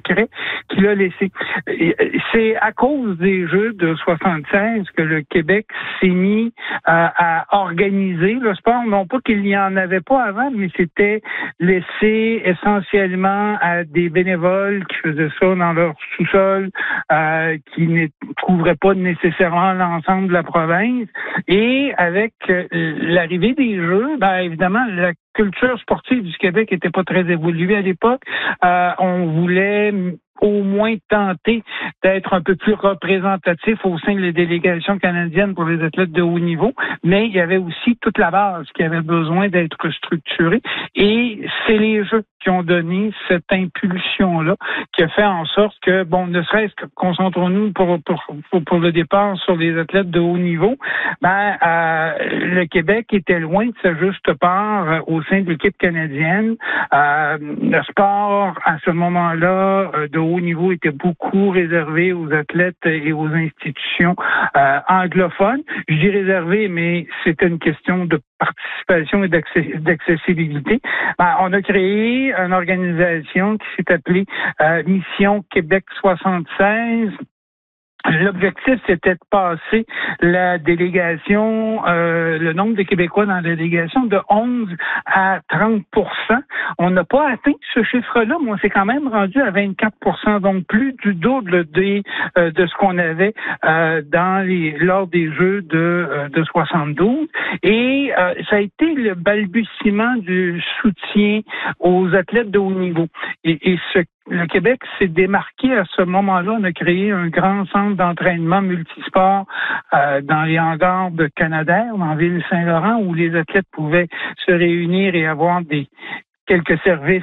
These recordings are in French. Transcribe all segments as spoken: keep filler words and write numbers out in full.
secret qu'il a laissé. C'est à cause des Jeux de soixante-seize que le Québec s'est mis à, à organiser le sport. Non pas qu'il n'y en avait pas avant, mais c'était laissé essentiellement à des bénévoles qui faisaient ça dans leur sous-sol, euh, qui ne couvraient pas nécessairement l'ensemble de la province. Et avec euh, l'arrivée des Jeux, ben évidemment, la culture sportive du Québec était pas très évoluée à l'époque. Euh, on voulait au moins tenter d'être un peu plus représentatif au sein des délégations canadiennes pour les athlètes de haut niveau, mais il y avait aussi toute la base qui avait besoin d'être structurée, et c'est les Jeux qui ont donné cette impulsion-là, qui a fait en sorte que, bon, ne serait-ce que concentrons-nous pour, pour, pour, pour le départ sur les athlètes de haut niveau, ben, euh, le Québec était loin de sa juste part euh, au sein de l'équipe canadienne. Euh, le sport, à ce moment-là, euh, de haut niveau était beaucoup réservé aux athlètes et aux institutions euh, anglophones. Je dis réservé, mais c'était une question de participation et d'accessibilité. Ben, on a créé une organisation qui s'est appelée euh, Mission Québec soixante-seize. L'objectif, c'était de passer la délégation, euh, le nombre de Québécois dans la délégation de onze à trente pour cent. On n'a pas atteint ce chiffre-là, mais on s'est quand même rendu à vingt-quatre pour cent, donc plus du double des, euh, de ce qu'on avait euh, dans les lors des Jeux de, euh, de soixante-douze. Et euh, ça a été le balbutiement du soutien aux athlètes de haut niveau. Et, et ce Le Québec s'est démarqué à ce moment-là. On a créé un grand centre d'entraînement multisport euh, dans les hangars de Canadair, dans Ville-Saint-Laurent, où les athlètes pouvaient se réunir et avoir des quelques services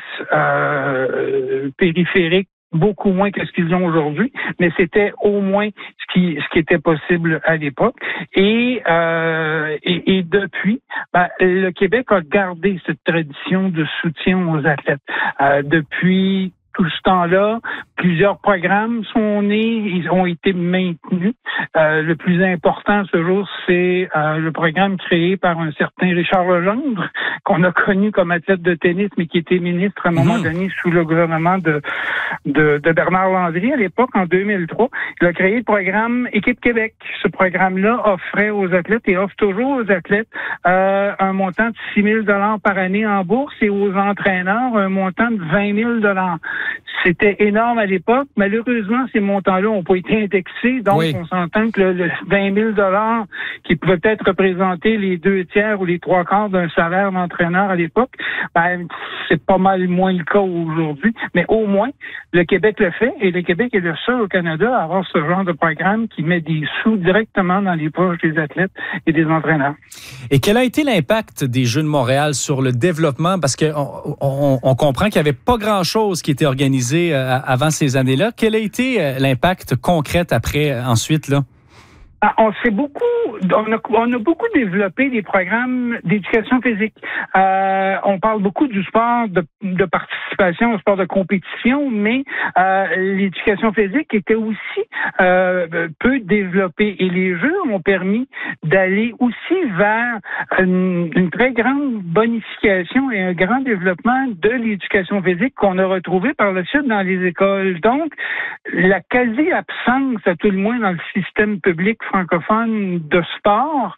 euh, périphériques, beaucoup moins que ce qu'ils ont aujourd'hui, mais c'était au moins ce qui ce qui était possible à l'époque. Et euh, et, et depuis, ben, le Québec a gardé cette tradition de soutien aux athlètes. Euh, depuis tout ce temps-là, plusieurs programmes sont nés, ils ont été maintenus. Euh, le plus important ce jour, c'est euh, le programme créé par un certain Richard Legendre, qu'on a connu comme athlète de tennis, mais qui était ministre à un moment mmh. donné sous le gouvernement de, de, de Bernard Landry à l'époque, en deux mille trois. Il a créé le programme Équipe Québec. Ce programme-là offrait aux athlètes et offre toujours aux athlètes euh, un montant de six mille dollars par année en bourse, et aux entraîneurs un montant de vingt mille dollars. C'était énorme à l'époque. Malheureusement, ces montants-là n'ont pas été indexés. Donc, oui. on s'entend que le, le vingt mille dollars qui pouvait peut-être représenter les deux tiers ou les trois quarts d'un salaire d'entraîneur à l'époque, ben, c'est pas mal moins le cas aujourd'hui. Mais au moins, le Québec le fait, et le Québec est le seul au Canada à avoir ce genre de programme qui met des sous directement dans les poches des athlètes et des entraîneurs. Et quel a été l'impact des Jeux de Montréal sur le développement? Parce qu'on on, on comprend qu'il n'y avait pas grand-chose qui était organisé avant ces années-là. Quel a été l'impact concret après, ensuite, là? Ah, on s'est beaucoup, on a, on a beaucoup développé des programmes d'éducation physique. Euh, on parle beaucoup du sport de, de participation, au sport de compétition, mais euh, l'éducation physique était aussi euh, peu développée, et les Jeux ont permis d'aller aussi vers une, une très grande bonification et un grand développement de l'éducation physique qu'on a retrouvé par la suite dans les écoles. Donc, la quasi-absence, à tout le moins dans le système public francophone de sport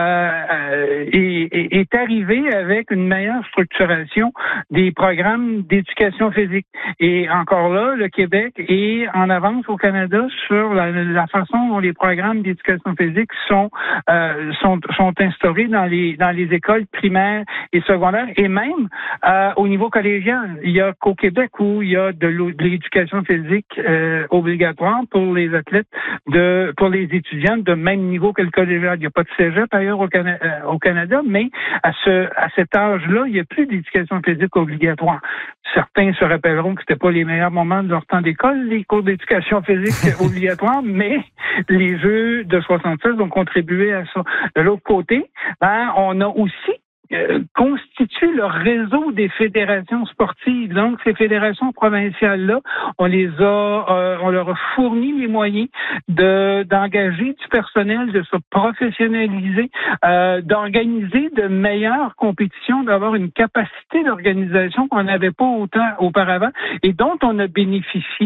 euh, est, est arrivé avec une meilleure structuration des programmes d'éducation physique. Et encore là, le Québec est en avance au Canada sur la, la façon dont les programmes d'éducation physique sont, euh, sont sont instaurés dans les dans les écoles primaires et secondaires, et même euh, au niveau collégial. Il y a qu'au Québec où il y a de, de l'éducation physique euh, obligatoire pour les athlètes, de pour les étudiants de même niveau que le collégial. Il n'y a pas de cégep ailleurs au, Cana- euh, au Canada, mais à ce à cet âge-là, il n'y a plus d'éducation physique obligatoire. Certains se rappelleront que c'était pas les meilleurs moments de leur temps d'école, les cours d'éducation physique obligatoire, mais les Jeux de soixante-seize ont contribué à ça. De l'autre côté, ben, on a aussi Euh, constitue le réseau des fédérations sportives. Donc, ces fédérations provinciales-là, on les a, euh, on leur a fourni les moyens de d'engager du personnel, de se professionnaliser, euh, d'organiser de meilleures compétitions, d'avoir une capacité d'organisation qu'on n'avait pas autant auparavant et dont on a bénéficié